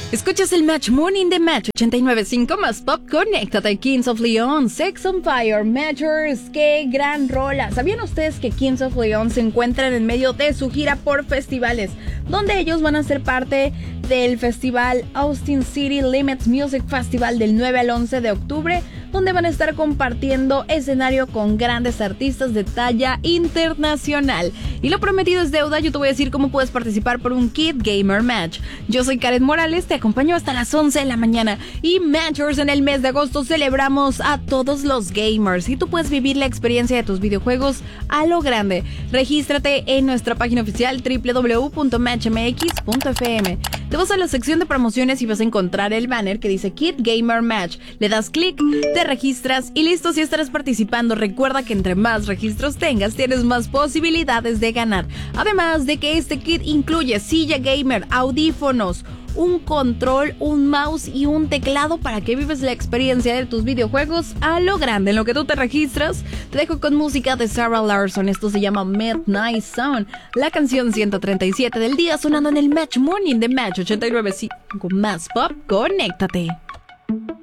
Escuchas el Match Morning de Match 89.5 más Pop. Conéctate. Kings of Leon, Sex on Fire, Measures. ¡Qué gran rola! ¿Sabían ustedes que Kings of Leon se encuentran en medio de su gira por festivales? Donde ellos van a ser parte del festival Austin City Limits Music Festival del 9 al 11 de octubre, donde van a estar compartiendo escenario con grandes artistas de talla internacional. Y lo prometido es deuda. Yo te voy a decir cómo puedes participar por un Kid Gamer Match. Yo soy Karen Morales, te acompaño hasta las 11 de la mañana. Y Matchers, en el mes de agosto celebramos a todos los gamers y tú puedes vivir la experiencia de tus videojuegos a lo grande. Regístrate en nuestra página oficial www.matchmx.fm. Te vas a la sección de promociones y vas a encontrar el banner que dice Kid Gamer Match. Le das clic, te registras y listo, si estarás participando. Recuerda que entre más registros tengas, tienes más posibilidades de ganar. Además de que este kit incluye silla gamer, audífonos, un control, un mouse y un teclado para que vives la experiencia de tus videojuegos a lo grande. En lo que tú te registras, te dejo con música de Sarah Larson. Esto se llama Midnight Sun, la canción 137 del día, sonando en el Match Morning de Match 89.5 más Pop. Conéctate.